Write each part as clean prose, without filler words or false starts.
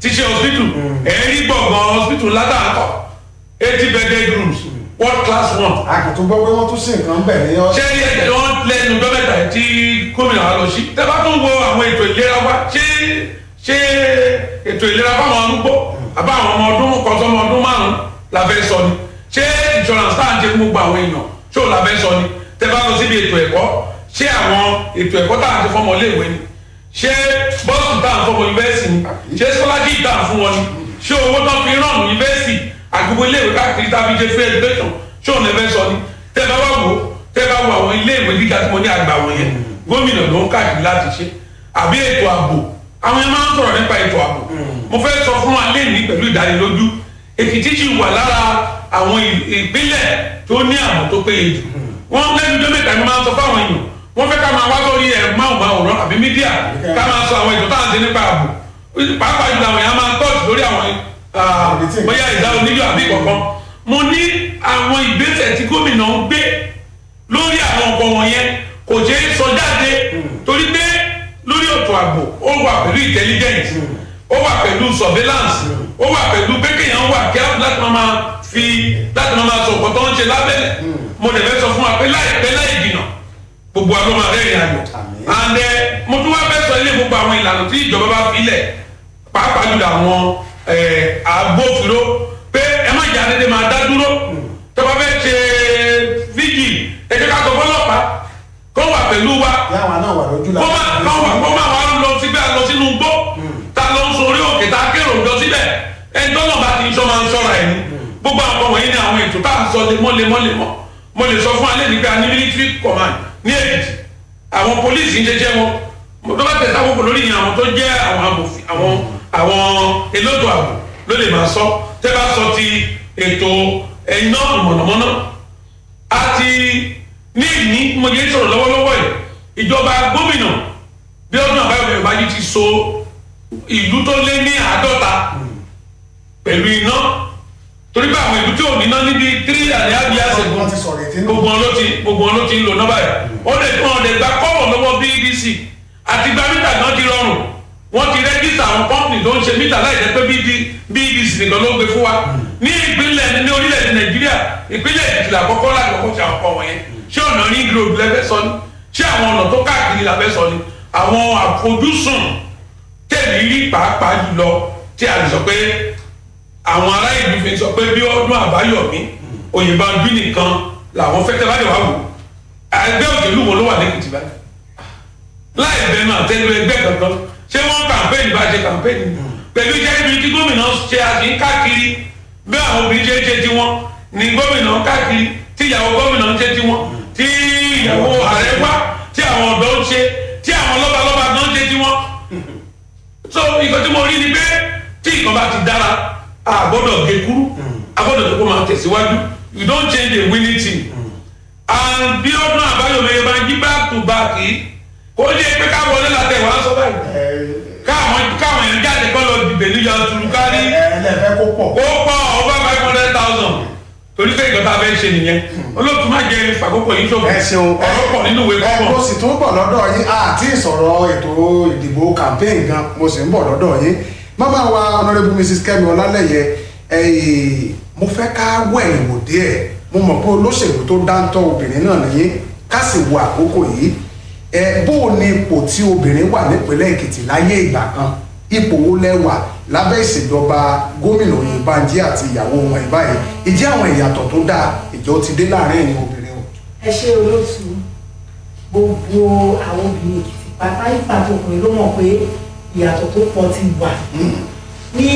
teaching hospital ẹ̀rí gbọ̀ngàn hospital látàkọ̀ 80 bedded rooms world class one. àkàtún gbọ́ pé wọ́n tún sí nǹkan bẹ̀ ní ọ́. ṣé wọ́n lẹ́nu gọ́mẹ̀ntà tí gómìnà wa lọ sí tẹ́bá tó ń wo àwọn ètò ìlera wa ṣé ètò ìlera fáwọn arúgbó àbá àwọn ọmọ ọdún kan sọmọ ọdún márùn-ún la fẹ́ sọ ni ṣé insurance tá à ń ṣe fún gbogbo àwọn èèyàn ṣé ò la fẹ́ sọ ni tẹ́bá lọ síbi ètò ẹ̀kọ́ ṣé àwọn ètò ẹ̀kọ́ tá à ń ṣe fọmọ iléèwé ni ṣé bọ́ọ̀sì tá à ń fọmọ yunifásitì ni ṣé scholarship tá à ń fún wọn ni ṣé owó tó fi rán yunifásitì àgbègbè iléèwé káàkiri tá a fi ṣe free education ṣé òun lè fẹ́ sọ ni tẹ́bá wà wò tẹ́bá wo àwọn iléèwé gíga tí mo ní àgbà wọ̀nyẹn gómìnà ló ń káàkiri láti ṣe àbí ètò ààbò àwọn yẹn máa ń sọ̀rọ̀ nípa ètò ààbò mo fẹ́ sọ fún wa lẹ́ẹ̀ní pẹ̀lú ìdánilójú Èkìtì sì wà lára àwọn ìpínlẹ̀ tó ní ààbò tó péye jù wọ́n lẹ́nu tó mẹ́ta ni máa ń sọ fáwọn èèyàn wọ́n fẹ́ ká máa wá sórí ẹ̀ máwòrán àbí mídíà ká máa sọ àwọn ètò táwọn ṣe nípa ààbò pàápàá jùlọ àwọn èèyàn máa ń tọ́jú lórí àwọn bóyá ìdá onílù àbí kọ̀ọ̀kan mo ní àwọn ìgbésẹ̀ tí gómìnà ń gbé lórí àwọn nǹkan wọ̀nyẹn kò ṣe é sọ jáde torí pé lórí ètò ààbò ó wà pẹ̀lú intelligence ó wà pẹ̀lú surveillance ó wà pẹ̀lú pé kéèyàn wà kí láti máa sọ ọ̀pọ̀ tó ń ṣe lábẹ́lẹ̀ mo lè fẹ́ sọ fún wa pé láìpẹ́ láì jìnnà gbogbo àlọ́ máa rẹ́rìn àjò and mo tún wá fẹ́ sọ ilé gbogbo àwọn ìlànà tí ìjọba bá fi lẹ̀ pàápàá jùlọ àwọn agbófinró pé ẹ má jẹ́ àdédé máa dá dúró tó bá fẹ́ ṣe fíjì ẹ jẹ́ ká sọ fọlọ́pàá kó wà pẹ̀lú wa kó máa wà lọ síbẹ̀ lọ sínú gbó ta ló ń sọ orí òkè ta kérò lọ síbẹ̀ ẹni tó náà bá ti ń sọ máa ń sọ̀rọ̀ ẹ̀ ní gbogbo àwọn wọ̀nyí ni àwọn ètò tá à ń sọ lemọ́lemọ́ mo lè sọ fún alẹ́ nígbà ní military command ní Èkìtì àwọn polisi ń ṣiṣẹ́ wọn tó bá tẹ̀sán àkókò lórí yẹn àwọn tó jẹ́ àwọn elétò ààbò ló lè máa sọ tẹ́ bá sọ ti ètò iná mọ̀nàmọ́ná àti ní ìní mo yẹ sọ̀rọ̀ lọ́wọ́lọ́wọ́ yìí ìjọba gómìnà bí ọdún àbáyọ̀ yorùbá yìí ti so ìlú tó lé ní 50 pẹ̀lú iná torí pé àwọn ìlú tí ò níná níbi 3 and a half years ago gbogbo wọn ló ti ń lò náà báyìí wọ́n lè gba kọ́wọ̀ lọ́wọ́ BBC àti gba mítà náà ti rọrùn wọ́n ti rẹ́gísítà àwọn kọ́mpìnì tó ń ṣe mítà láì jẹ́ pé BBC nìkan ló gbé fún wa ní ìpínlẹ̀ ní orílẹ̀-èdè Nàìjíríà ìpínlẹ̀ Èkìtì àkọ́kọ́ lákòókò ṣe àwọn ọkọ̀ wọ̀nyẹn ṣé ọ̀nà ring road lẹ́fẹ́ sọ ni ṣé àwọn ọ̀nà tó káàkiri làfẹ́ sọ ni àwọn àfojúsùn tẹ̀lé rí pàápàá jùlọ tí a lè sọ pé àwọn ará ìlú fi sọ pé bí ọdún Àbáyọ̀mí Oyèbánjí nìkan làwọn fẹ́ tẹ́ bá lè wá wò ẹgbẹ́ òṣèlú wo ló wà lẹ́kìtì báyìí láì bẹ́ẹ̀ náà tẹ́lẹ̀ ẹgbẹ́ kankan ṣé wọ́n kàmpéènì bá ṣe kàmpéènì pẹ̀lú iṣẹ́ ibi tí gómìnà ṣe àṣì káàkiri bí àwọn obìnrin ṣe tiwọn ní gómìnà káàkiri tí ìyàwó gómìnà ń ṣe tiwọn tí ìyàwó ààrẹ wá tí àwọn ọ̀dọ́ ń ṣe tí àwọn lọ́balọ́ba gan ń ṣe tiwọn. so ìkan tí mo rí ni pé tí ìkan bá ti dára a gbọ́dọ̀ gé kúrú a gbọ́dọ̀ tó kó máa tẹ̀síwájú you don't change a winning team and bí ọdún Àbáyọ̀mí Oyèbánjí back to back yìí kò ní pé ká wọlé látẹ̀ wá sọ báyìí káwọn èèyàn jáde kọ́ lọ dìbè ní yanturu kárí kó pọ̀ over 500,000 torí pé ìjọba abẹ́ ṣe nìyẹn olóòtú má jẹ fàkókò yìí ṣòfò ọ̀rọ̀ pọ̀ nínú ìwé kọ́kọ́. mo sì tún bọ̀ lọ́dọ̀ yín àti ìsọ̀rọ̀ ètò ìdìbò campaign gan mo sì ń bọ̀ lọ́dọ̀ yín mama wa honourable Mrs. Kẹ́mi Ọlálẹ́yẹ mo fẹ́ ká wẹ̀yìn wò díẹ̀ mo mọ̀ pé olóṣèlú tó dáńtọ́ obìnrin náà nìyí ká sì wo àkókò yìí bó o ní ipò tí obìnrin wà nípínlẹ̀ Èkìtì láyé ìgbà kan ipò wo lẹ́wà lábẹ́ ìṣèjọba gómìnà Oyèbánjí àti ìyàwó wọn ìbáyìí ìjẹ́ àwọn ìyàtọ̀ tó dáa ìjọ ti dé láàrin ẹ̀yin obìnrin o. ẹ ṣe olóòtú gbogbo àwọn obìnrin Èkìtì pátá ìpàtó ọkùnrin ló mọ̀ pé ìyàtọ̀ tó pọ̀ ti wà ní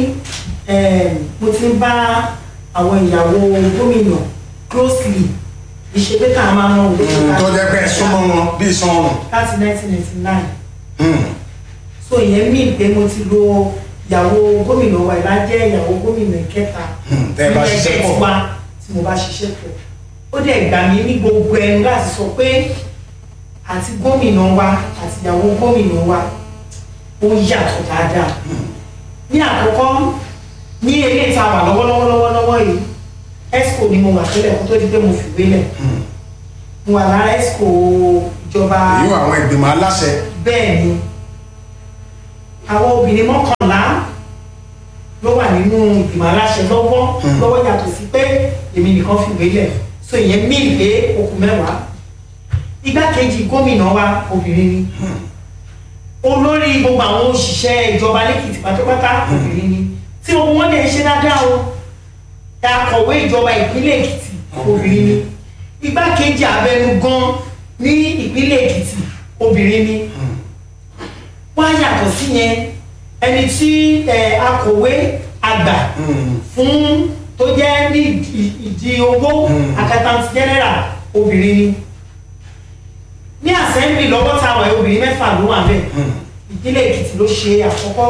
mo ti ń bá àwọn ìyàwó gómìnà closely ìṣe pé ká máa rán òun tó jẹ́ pé súnmọ́ wọn bí sọ́run láti 1999 so ìyẹn mí pé mo ti lo ìyàwó gómìnà wa ìlà jẹ́ ìyàwó gómìnà ìkẹta tẹ́ bá ṣiṣẹ́ pọ̀ tí mo bá ṣiṣẹ́ pọ̀ ó dẹ̀ gbà mí ní gbogbo ẹnu láti sọ pé àti gómìnà wa àti ìyàwó gómìnà wa ó yàtọ̀ dáadáa ní àkọ́kọ́ ní ilé ìta wà lọ́wọ́lọ́wọ́ yìí esco ni mo wà tẹ́lẹ̀ kó tó di pé mo fìwé lẹ̀ mo wà lára esco ìjọba èyí wà àwọn ìgbìmọ̀ aláṣẹ bẹ́ẹ̀ ni àwọn obìnrin 11 nínú ìgbìmọ̀ aláṣẹ lọ́wọ́ yàtọ̀ sí pé èmi nìkan fi ìwé lẹ̀ so ìyẹn mí pé okùn mẹ́wàá. Igbákejì gómìnà wa obìnrin ni olórí gbogbo àwọn òṣìṣẹ́ ìjọba lẹ́kìtì pátápátá obìnrin ni tí gbogbo wọn lè ṣe dáadáa o akọ̀wé ìjọba ìpínlẹ̀ Èkìtì obìnrin ni igbákejì abẹnugan ní ìpínlẹ̀ Èkìtì obìnrin ni wọ́n á yàtọ̀ sí yẹn ẹni tí akọ̀wé àgbà fún tó jẹ́ ní ìdí owó accountant general obìnrin ni ní assembly lọ́wọ́ táwọn obìnrin mẹ́fà ló wà bẹ́ẹ̀ ìpínlẹ̀ Èkìtì ló ṣe àkọ́kọ́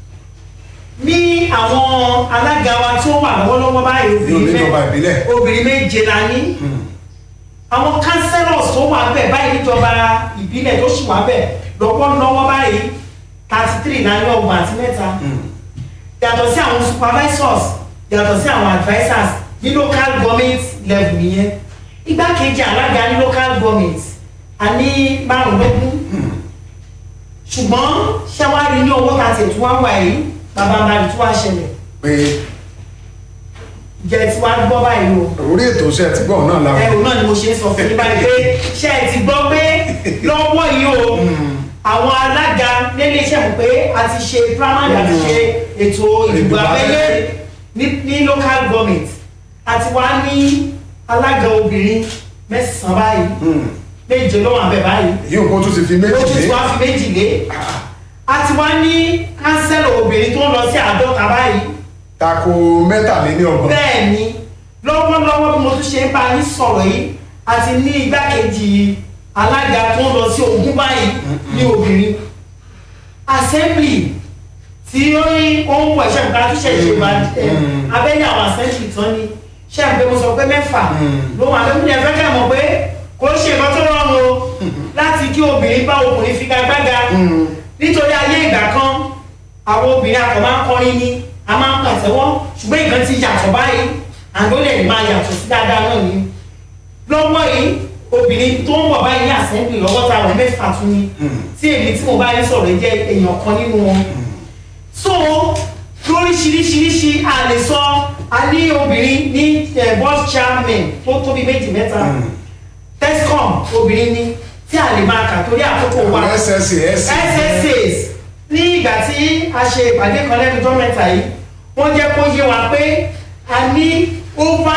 ní àwọn alága wa tó wà lọ́wọ́lọ́wọ́ báyìí obìnrin méje la ní àwọn councillors tó wà bẹ́ẹ̀ báyìí níjọba ìbílẹ̀ tó sì wà bẹ́ẹ̀ lọ́wọ́ báyìí 33 la ní ọgbọ̀n àti mẹ́ta yàtọ̀ sí àwọn supervisors yàtọ̀ sí àwọn advisers ní local government level nìyẹn igbákejì alága ní local government a ní márùnlógún ṣùgbọ́n ṣẹ́wárí ní owó tàti ètò wọn wà yìí bàbá bàbá tó wá ṣẹlẹ̀ pé jẹ́ tí wàá gbọ́ báyìí o. orí ètò iṣẹ́ ti gbọ́ náà láwọn. ẹ̀rù náà ni mo ṣe ń sọ fún yín báyìí pé ṣé ẹ ti gbọ́ pé lọ́wọ́ yìí o àwọn alága nílé iṣẹ́ mọ̀ pé a ti ṣe primary àti ṣe ètò ìdìbò abẹ́lé ní local government àti wá ní alága obìnrin 9 báyìí méje ló wà bẹ́ẹ̀ báyìí. yóò kó tún ti fi méjì lé. ó tún ti wá fi méjì lé. a ti wá ní kánsẹ́lọ̀ obìnrin tó ń lọ sí 50 báyìí. tako mẹ́tàléníọgbọ̀n. bẹ́ẹ̀ ni lọ́wọ́lọ́wọ́ bí mo tún ṣe ń bá yín sọ̀rọ̀ yìí a ti ní igbákejì alága tó ń lọ sí 20 báyìí ní obìnrin. assembly tí ó ń pọ̀ ṣe nǹkan tó ṣe ṣe abẹ́lé àwọn assembly tán ni ṣé àgbẹ̀ mo sọ pé 6 ló wà lóbi ẹ̀fẹ́ kẹ́ mọ̀ pé kò ṣe nǹkan tó rọrùn o láti kí obìnrin bá ọkùnrin figagbága nítorí ayé ìgbà kan àwọn obìnrin akọ̀ máa ń kọrin ni a máa ń pàtẹ́wọ́ ṣùgbọ́n nǹkan ti yàtọ̀ báyìí àgbo lè máa yàtọ̀ sí dáadáa náà ni lọ́wọ́ yìí obìnrin tó ń bọ̀ báyìí ní assembly lọ́wọ́ táwọn 6 tún ni tí èmi tí mo bá yín sọ̀rọ̀ jẹ́ èèyàn kan nínú wọn so lóríṣiríṣiríṣi a lè sọ a ní obìnrin ní board chairman tó tóbi 2 3 tescom obìnrin ni tí a lè máa kà torí àkókò wa SSAs ní ìgbà tí a ṣe ìpàdé kan lẹ́nu ọjọ́ mẹ́ta yìí wọ́n jẹ́ kó yé wa pé a ní over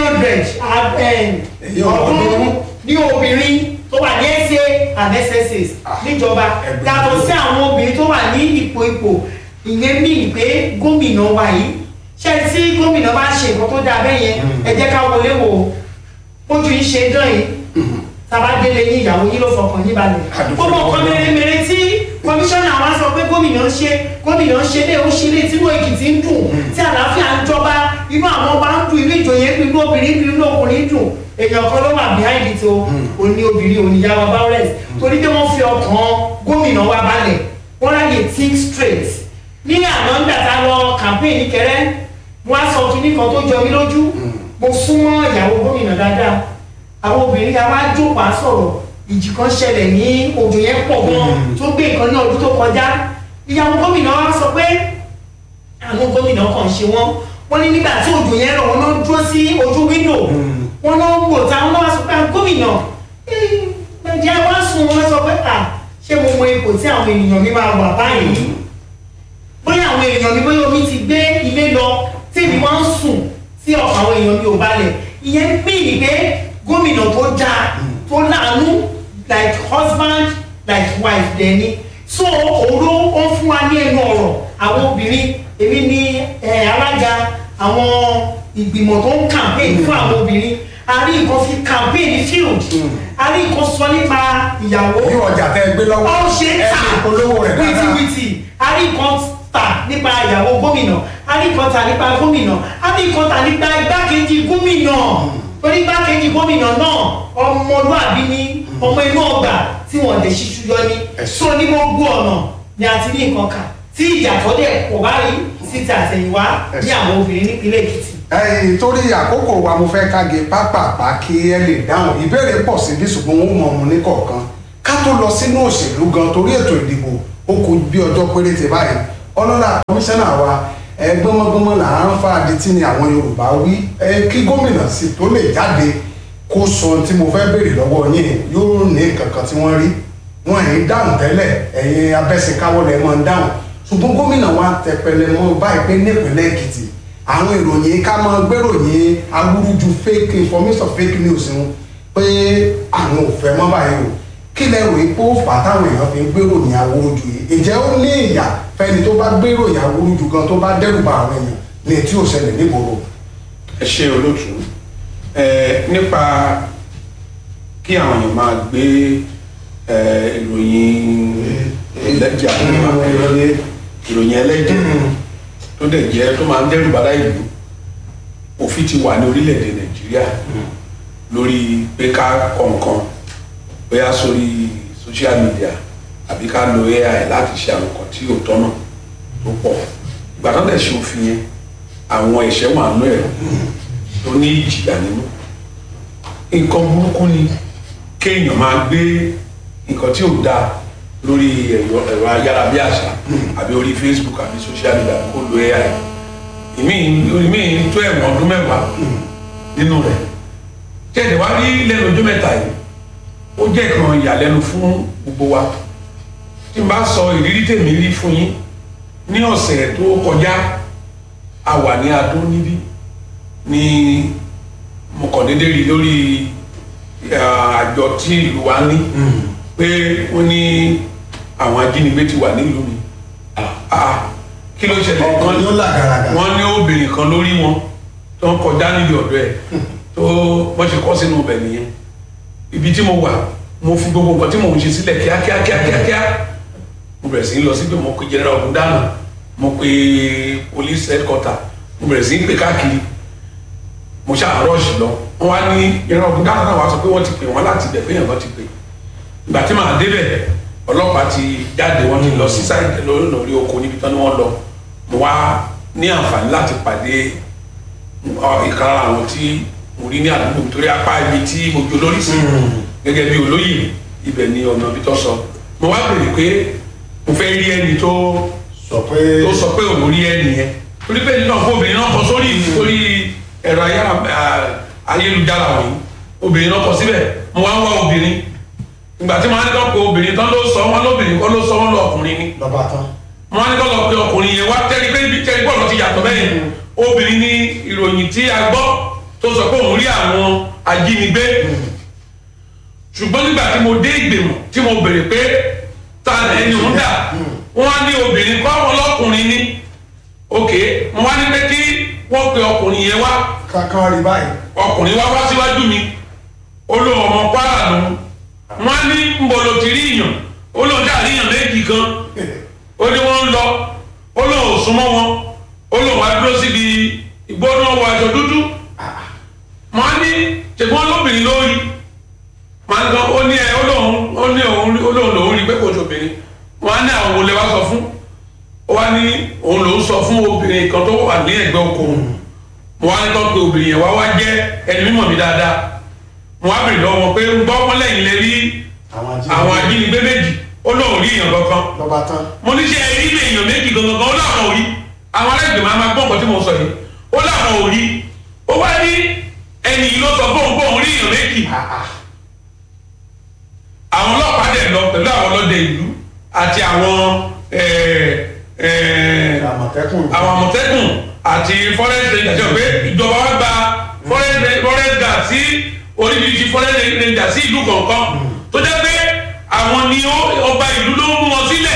300 ọdún ní obìnrin tó wà ní SA and SSAs níjọba yàtọ̀ sí àwọn obìnrin tó wà ní ipò ìyẹn mí pé gómìnà wa yìí ṣe tí gómìnà bá ṣe nǹkan tó dáa bẹ́ẹ̀ yẹn ẹ jẹ́ ká wọlé wò ojú yìí ṣe dán yìí tabadele ní ìyàwó yìí ló fọkàn yín balẹ̀ gbogbo nǹkan mèremère tí kọmíṣánná wa sọ pé gómìnà ń ṣe lé ó ṣe lé tínú Èkìtì ń dùn tí àlàáfíà ń jọba inú àwọn ọba ń dùn inú ìjòyè ń dùn inú obìnrin ń dùn inú ọkùnrin ń dùn èèyàn kan ló wà behind it o òní obìnrin òníyàwó bawress torí pé wọ́n fi ọkàn gómìnà wa balẹ̀ wọ́n ráyè think straight ní àná nígbà tá a lọ campaign ní Kẹrẹ wọ́n á sọ kinní kan tó jọ mí lójú mo súnmọ́ ìyàwó gómìnà dáadáa àwọn obìnrin ká wá jókòó sọ̀rọ̀ ìjì kan ṣẹlẹ̀ ní odò yẹn pọ̀ gan tó gbé nǹkan ní ọdún tó kọjá ìyàwó gómìnà wa sọ pé àwọn gómìnà kan ṣe wọ́n ní nígbà tí odò yẹn rọ̀ wọ́n náà dúró sí ojú wíńdò wọ́n náà wò táwọn náà wá sọ pé gómìnà ẹ̀jẹ̀ wá sùn wọ́n sọ pé ṣé mo mọ ipò tí àwọn ènìyàn mi máa wà báyìí bóyá àwọn èèyàn mi bóyá omi ti gbé ilé lọ tí èmi wá ń sùn sí ọ̀pọ̀ àwọn èèyàn mi ò balẹ̀ ìyẹn pín ìgbé gómìnà tó dáa tó láàánú like husband like wife dẹni so òru ó ń fún wa ní ẹnu ọ̀rọ̀ àwọn obìnrin èmi ní alága àwọn ìgbìmọ̀ tó ń campaign fún àwọn obìnrin a rí nǹkan fi campaign ní field a rí nǹkan sọ nípa ìyàwó ní ọjà tẹ́ gbé lọ́wọ́ ó ṣe ń tà wìtìwìtì a rí nǹkan tà nípa ìyàwó gómìnà a rí nǹkan tà nípa gómìnà a rí nǹkan tà nípa igbákejì gómìnà onígbákejì gómìnà náà ọmọlúàbí ní ọmọ inú ọgbà tí wọ́n lè ṣíṣú yọ ní so ní gbogbo ọ̀nà ni a ti ní nǹkan kà tí ìyàtọ̀ dẹ̀ kò bá rí síta àtẹ̀yìnwá ní àwọn obìnrin nípínlẹ̀ Èkìtì. torí àkókò wa mo fẹ́ káge pápápá kí ẹ lè dáhùn ìbéèrè pọ̀ sí bí ṣùgbọ́n wọ́n mọ̀ ọ́n ní kọ̀ọ̀kan ká tó lọ sínú òṣèlú gan torí ètò ìdìbò ó kù bí ọjọ́ péréte báyìí ọlọ́lá kọmíṣánná wa gbọ́mọgbọ́mọ là ń fa àdìtì ni àwọn Yorùbá wí kí gómìnà sì tó lè jáde kó sọ tí mo fẹ́ béèrè lọ́wọ́ yín yóò ní nǹkan kan tí wọ́n rí wọ́n yìí dáhùn tẹ́lẹ̀ ẹ̀yin abẹ́sìnkáwọ́lẹ̀ máa ń dáhùn ṣùgbọ́n gómìnà wa tẹpẹlẹ mọ́ báyìí pé nípínlẹ̀ Èkìtì àwọn ìròyìn ká máa gbéròyìn awúrúju fake information fake news ń pé àwọn ò fẹ́ mọ́ báyìí o kí lẹ rò ipò fà táwọn èèyàn fi ń gbéròyìn awúrúju yìí ǹjẹ́ ó ní ìyà fẹ́ni tó bá gbéròyìn awúrúju gan tó bá dẹ́rù bá àwọn èèyàn ní tí ò ṣẹlẹ̀ nígboro. ẹ ṣe olóòtú nípa kí àwọn èèyàn máa gbé ìròyìn ẹlẹ́jẹ̀ ìròyìn ẹlẹ́jẹ̀ tó dẹ̀ jẹ́ tó máa ń dẹ́rù bàrá ìlú òfin ti wà ní orílẹ̀-èdè Nàìjíríà lórí pé ká kọ̀ọ̀kan bóyá sórí social media àbí ká lo AI láti ṣe àwọn nǹkan tí ò tọ́nà tó pọ̀ ìgbà tó dẹ̀ ṣe òfin yẹn àwọn ẹ̀ṣẹ̀ wà nínú ẹ̀rọ tó ní ìjìyà nínú nǹkan burúkú ni kéèyàn máa gbé nǹkan tí ò dáa lórí ẹ̀rọ ayárabíàṣá àbí orí Facebook àbí social media kó lo AI ìmí tó ẹ̀wọ̀n ọdún mẹ́wàá nínú rẹ̀ jẹ́ẹ̀dẹ̀ wá rí lẹ́nu ọjọ́ mẹ́ta yìí ó jẹ́ ìkan ìyàlẹ́nu fún gbogbo wa tí n bá sọ ìrírí tèmi rí fún yín ní ọ̀sẹ̀ tó kọjá a wà ní Adó níbí ní mo kàn déédéé rí lórí àjọ tí ìlú wa ní pé wọ́n ní àwọn ajínigbé ti wà nílùú mi kí ló ṣẹlẹ̀ wọ́n ní obìnrin kan lórí wọn tó ń kọjá níbi ọ̀dọ̀ ẹ̀ tó wọ́n ṣe kọ́ sínú ọbẹ̀ nìyẹn ibi tí mo wà mo fi gbogbo nǹkan tí mo ń ṣe sílẹ̀ kíákíá mo bẹ̀rẹ̀ sí lọ sí pé mo pe general Ogundana mo pe police headquarter mo bẹ̀rẹ̀ sí pé káàkiri mo ṣáà rush lọ wọ́n wá ní general Ogundana náà wá sọ pé wọ́n ti pè wọ́n láti bẹ̀ fẹ́yàn kan ti pè ìgbà tí màá débẹ̀ ọlọ́pàá ti jáde wọ́n ti lọ sí sáìdì lórí oko níbi tán ni wọ́n lọ mo wá ní àǹfààní láti pàdé ìkàrà àwọn tí mo rí ní àdúgbò torí apá ibi tí mo jọ lórí sí gẹ́gẹ́ bí olóyè ibẹ̀ ni ọ̀nà ibi tó sọ mo wá bèrè pé mo fẹ́ rí ẹni tó sọ pé òun rí ẹni yẹn torí pé nínú ọ̀pọ̀ obìnrin náà kọ sórí ẹ̀rọ ayélujára wọ̀nyí obìnrin náà kọ síbẹ̀ mo wá ń wá obìnrin ìgbà tí mo á ní kọ́ pé obìnrin tán ló sọ wọn lóbìnrin kọ́ ló sọ wọn lọ ọkùnrin ni mo á ní kọ́ lọ pé ọkùnrin yẹn wá tẹ́rí pé ibi tẹ́rí bọ́ọ̀lù ti yàtọ̀ bẹ́ẹ̀ obìnrin ní ìròyìn tí a gbọ́ tó sọ pé òun rí àwọn ajínigbé ṣùgbọ́n nígbà tí mo dé ìgbìmọ̀ tí mo béèrè pé ta ẹni òun dà wọ́n á ní obìnrin kọ́ wọn lọ́kùnrin ní òkè mo wá ní pé kí wọ́n pe ọkùnrin yẹn wá kankan rí báyìí ọkùnrin wá síwájú mi olóhùn ọmọ Kwara lòun wọ́n ní ń bọ̀ ló ti rí ìyàn olóhùn dà ríyàn méjì kan ó ní wọ́n ń lọ olóhùn súnmọ́ wọn olóhùn wá dúró síbi ìgbóná wọ aṣọ dúdú wọ́n ní ṣùgbọ́n lóbìnrin lórí wọ́n ní ó ní olóhùn lòún rí pé kò tóbìnrin wọ́n ní àwọn olè wá sọ fún ó wá ní òun lòún sọ fún obìnrin kan tó wà ní ẹ̀gbẹ́ oko wọ́n á ní kọ́ pé obìnrin yẹn wá jẹ́ ẹni mímọ̀ mi dáadáa wọ́n á bèrè lọ́wọ́ wọn pé ń gbọ́ wọn lẹ́yìn lè rí àwọn ajínigbé méjì ó lóun rí èèyàn kankan mo ní ṣe rí èèyàn méjì gangan ó láwọn ò rí àwọn alẹ́gbẹ̀ẹ́ máa gbọ́ nǹkan tí mo sọ yìí ó láwọn ò rí ó wá ní ẹni yìí ló sọ fóun rí èèyàn méjì àwọn ọlọ́pàá dẹ̀ lọ pẹ̀lú àwọn ọlọ́dẹ ìlú àti àwọn àmọ̀tẹ́kùn àti forest ranger ṣe pé ìjọba wa gba forest guard sí oríṣiríṣi forest ranger sí ìlú kọ̀ọ̀kan tó jẹ́ pé àwọn ni ọba ìlú ló mú wọn sílẹ̀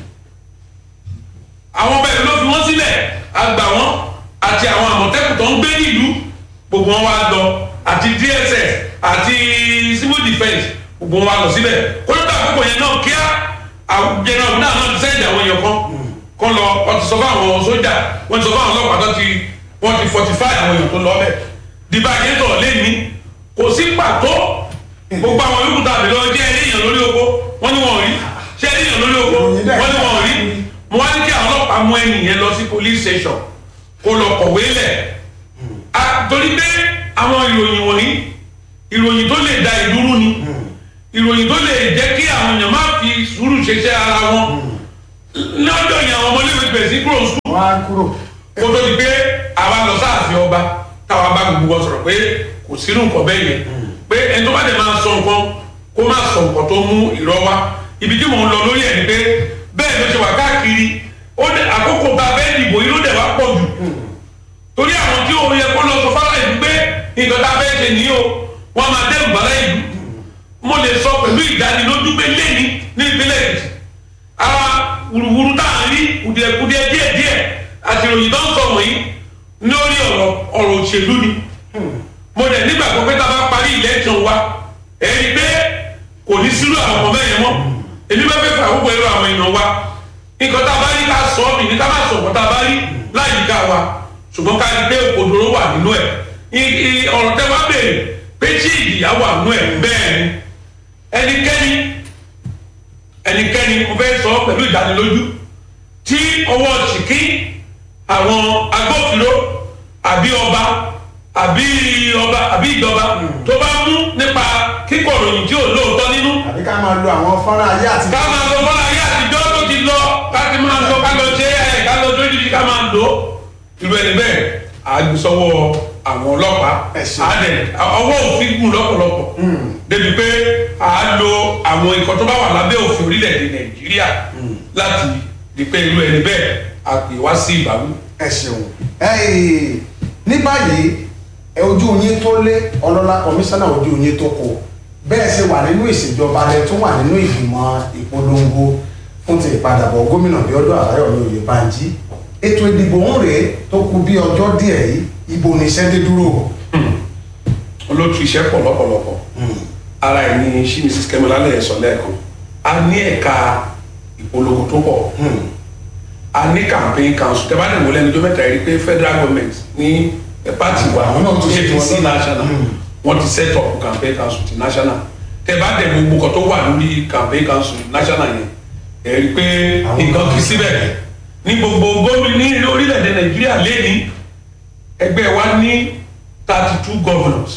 àwọn ọba ìlú ló fi wọ́n sílẹ̀ àgbà wọn àti àwọn àmọ̀tẹ́kùn tó ń gbé nílùú gbogbo wọn wá lọ àti DSS àti civil defence gbogbo wọn wá lọ síbẹ̀ kólótà àkókò yẹn náà kíá general náà ti sẹ́yìn àwọn èèyàn kan lọ wọ́n ti sọ fún àwọn sójà wọ́n ti sọ fún àwọn ọlọ́pàá wọ́n ti fortify àwọn èèyàn tó lọ bẹ̀ dìbàjẹ́tọ̀ lẹ́ni kò sí pàtó gbogbo àwọn yòókù tàbí lọ jẹ́ èèyàn lórí oko wọ́n ní wọ́n rí ṣé èèyàn lórí oko wọ́n ní wọ́n rí mo wá ní kí àwọn ọlọ́pàá mú ẹnìyẹn lọ sí police station kó lọ kọ̀wé lẹ̀ torí pé àwọn ìròyìn wọ̀nyí ìròyìn tó lè da ìlú rú ni ìròyìn tó lè jẹ́ kí àwọn èèyàn má fi sùúrù ṣeṣẹ́ ara wọn lọ́dọ̀ yẹn àwọn ọmọléèwé bẹ̀rẹ̀ sí kúrò sùn. wọ́n á kúrò. kó tó di pé àwa lọ sáàfin ọba táwa bá gbogbo wọn sọ̀rọ̀ pé kò sínú nǹkan bẹ́ẹ̀ yẹn pé ẹni tó bá dẹ̀ máa sọ nǹkan kó má sọ nǹkan tó mú irọ́ wá ibi tí mò ń lọ lórí ẹ̀ ni pé bẹ́ẹ̀ ló ṣe wà káàkiri àkókò bá bẹ́ẹ̀ dìbò yìí ló dẹ̀ wá pọ̀ jù torí àwọn tí ó yẹ kó lọ sọ fáwọn ìlú pé nǹkan tá a fẹ́ ṣe nìyí o wọ́n máa dẹ́rù bàrá ìlú mo lè sọ pẹ̀lú ìdánilójú pé lẹ́ni ní ìpínlẹ̀ Èkìtì ara wùrùwùrù tá à ń rí kùdìẹ̀kùdìẹ̀ díẹ̀díẹ̀ àti ìròyìn tó ń sọ wọ̀nyí lórí ọ̀rọ̀ òṣèlú ni mo dẹ̀ nígbàgbọ́ pé tá a bá parí election wa ẹ̀rí pé kò ní sílù àwọn ọmọ bẹ́ẹ̀ yẹn mọ́ èmi bá fẹ́ fà púpọ̀ ẹ̀rọ àwọn èèyàn wa nǹkan tá a bá rí ká sọ ọ́ mi ní ká má sọ ọ̀pọ̀ tá a bá rí láyìíká wa ṣùgbọ́n ká rí pé òdòdó wà nínú ẹ̀ ọ̀rọ̀ tẹ́ wá béèrè pé tí ìyá wà nínú ẹ̀ bẹ́ẹ̀ ni ẹnikẹ́ni mo fẹ́ sọ pẹ̀lú ìdánilójú tí ọwọ́ ṣìkí àwọn agbófinró àbí ọba àbí ìjọba tó bá mú nípa kíkọ̀ ròyìn tí ò lóòótọ́ nínú. àbí ká máa lo àwọn fọ́nrán ayé àtijọ́. ká máa lo fọ́nrán ayé àtijọ́ tó ti lọ ká ti máa lọ ká lọ ṣe ká lọ tó yìí ká máa lò irú ẹni bẹ́ẹ̀ àgbésọ́wọ́ àwọn ọlọ́pàá àdẹ ọwọ́ òfin gùn lọ́pọ̀lọpọ̀ débi pé a lo àwọn ikọ̀ tó bá wà lábẹ́ òfin orílẹ̀-èdè Nàìjíríà láti di pé irú ẹni bẹ́ẹ̀ a pè wá sí ìbáwí. ẹ ṣeun ní báyìí ojú yín tó lé ọlọ́lá kọmíṣánná ojú yín tó kù bẹ́ẹ̀ ṣe wà nínú ìṣèjọba rẹ tó wà nínú ìgbìmọ̀ ìpolongo fún ti ìpadàbọ̀ gómìnà Bíọ́dún Àbáyọ̀mí Oyèbánjí ètò ìdìbò ń rèé tó kù bí ọjọ́ díẹ̀ yìí ibo ní iṣẹ́ dé dúró. olóòtú iṣẹ́ pọ̀ lọ́pọ̀lọpọ̀ ara ẹ̀ ní ṣí Mrs. Kẹ́mi Ọlálẹ́yẹ sọ lẹ́ẹ̀kan a ní ẹ̀ka ìpolongo tó pọ̀ a ní campaign council tẹ́ bá dẹ̀ wọlé ẹni tó mẹ́ta rí pé federal government ní party wa APC national wọ́n ti set up campaign council ti national tẹ́ bá dẹ̀ gbogbo kan tó wà lórí campaign council national yẹn ẹ̀ rí pé nǹkan kì í síbẹ̀ ní gbogbo gómìnà ní orílẹ̀-èdè Nàìjíríà lẹ́ni ẹgbẹ́ wa ní 32 governors.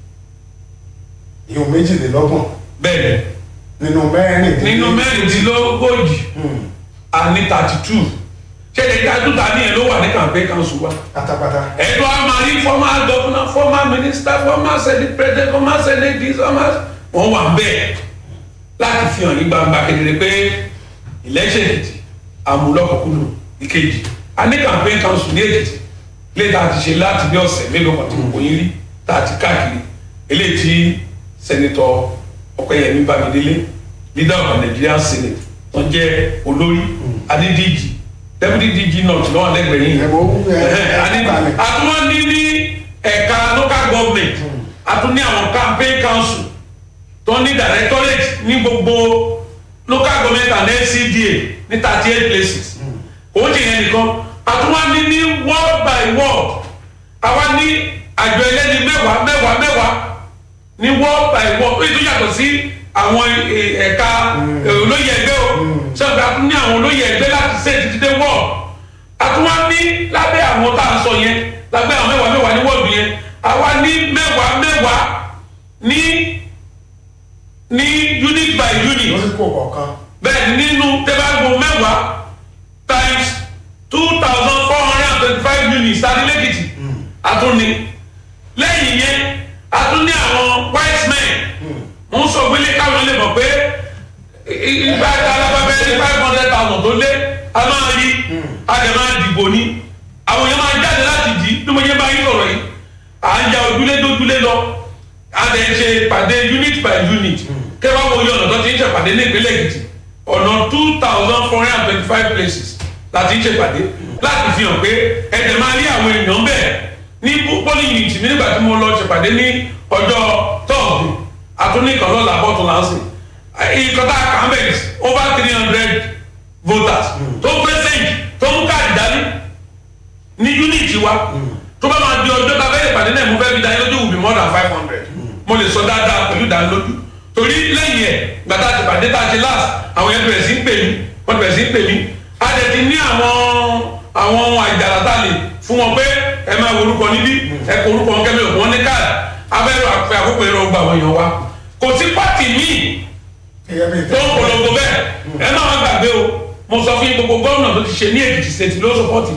ìhùn méjìlélọ́gbọ̀n. bẹ́ẹ̀ nínú mẹ́rìndínlógójì a ní 32 ṣẹlẹ̀ ìdájú ta ní ẹ̀ ló wà ní campaign council wa. pátápátá. ẹ̀dọ́ a máa rí former governor former minister former senate president former senate wọ́n wà bẹ́ẹ̀ láti fi hàn ní gbangba kedere pé election Èkìtì àmúlọ́kọ̀kúlù ìkejì a ní campaign council ní Èkìtì lè ta ti ṣe láti bí ọ̀sẹ̀ mélòó kan tí mo kò yín rí tá a ti káàkiri eléyìí tí sẹ́nitọ̀ Ọpẹ́yẹmí Bámidélé leader of the Nigerian Senate tó jẹ́ olórí adídíjì deputy DG north lọ́wọ́ lẹ́gbẹ̀ẹ́ yìí àtúwọ́n ní ẹ̀ka local government àtúní àwọn campaign council tó ní directorate ní gbogbo local government and NCDA ní 38 places ó jẹ́ yẹn nìkan àtúwọ́n ní ward by ward àwa ní àjọ ẹlẹ́ni mẹ́wàá ní ward by ward ó yẹ tó yàtọ̀ sí àwọn ẹ̀ka olóyè ẹgbẹ́ o sọ́dọ̀ àtún ní àwọn olóyè ẹgbẹ́ láti ṣe títí dé ward àtúwọ́n ní lábẹ́ àwọn tá à ń sọ yẹn lábẹ́ àwọn mẹ́wàá ní wọ́ọ̀dù yẹn àwa ní mẹ́wàá ní unit by unit bẹ́ẹ̀ nínú tẹ́bàgbọ́ mẹ́wàá times 2,425 units adilekiti àtúní lẹ́yìn yẹn àtúní àwọn wise men wọ́n sọ gbélé káwọn lè mọ̀ pé ìgbà alábàbẹ́ ní 500,000 tó lé a máa rí àdèmá dìbò ní àwọn èèyàn máa jáde láti dì í bí mo yẹ bá yín sọ̀rọ̀ yìí à ń ja ojúlé dójúlé lọ a lè ṣe ìpàdé unit by unit kẹwàá wo yọ ọ̀nà tó ti ń ṣèpàdé ní ìpínlẹ̀ Èkìtì ọ̀nà 2,425 places láti ń ṣèpàdé láti fi hàn pé ẹ̀jẹ̀ máa rí àwọn èèyàn bẹ́ẹ̀ ní polling unit mi nígbà tí mo lọ ṣèpàdé ní ọjọ́ tọ́ọ̀dù àtúní kan lọ́la bọ́tún láǹsì ìkọ́tà campaigns over 300 voters tó present tó ń káàdì dání ní unit wa tó bá máa di ọjọ́ tá a fẹ́ ìpàdé náà mo fẹ́ fi dání lójú will be more than 500 mo lè sọ dáadáa pẹ̀lú ìdánilójú torí lẹ́yìn ẹ̀ gbàtà ti pàdé tá a ti last àwọn yẹn bẹ̀rẹ̀ sí ń pè mí wọ́n bẹ̀rẹ̀ sí ń pè mí a dẹ̀ ti ní àwọn ohun àjàrà tá a lè fún wọn pé ẹ máa wo orúkọ níbí ẹ kọ orúkọ wọn kẹ́mi òkú wọn ní káàdì abẹ́rẹ́ àpẹ àkókò ẹ̀rọ gba àwọn èèyàn wa kò sí pátì míì tó ń polongo bẹ́ẹ̀ ẹ máa gbàgbé o mo sọ fún yín gbogbo gómìnà tó ti ṣe ní Èkìtì state ló sọpọ́tì